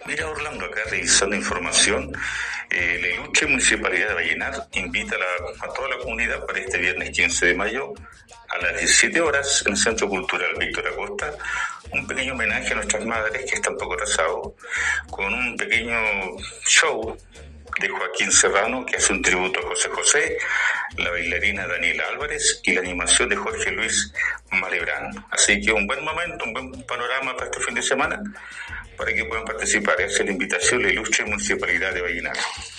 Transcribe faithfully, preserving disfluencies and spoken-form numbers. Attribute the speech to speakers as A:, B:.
A: Mira, Orlando, acá revisando información, eh, la ilustre Municipalidad de Vallenar invita a, la- a toda la comunidad para este viernes quince de mayo a las diecisiete horas en el Centro Cultural Víctor Acosta, un pequeño homenaje a nuestras madres que están poco atrasados, con un pequeño show de Joaquín Serrano que hace un tributo a José José, la bailarina Daniela Álvarez y la animación de Jorge Luis Malebrán. Así que un buen momento, un buen panorama para este fin de semana para que puedan participar. Esa es la invitación, la ilustre Municipalidad de Vallenar.